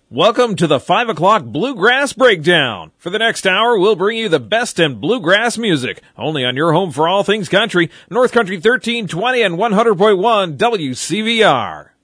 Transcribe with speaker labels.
Speaker 1: Welcome to the 5 o'clock Bluegrass Breakdown. For the next hour, we'll bring you the best in bluegrass music, only on your home for all things country, North Country 1320 and 100.1 WCVR.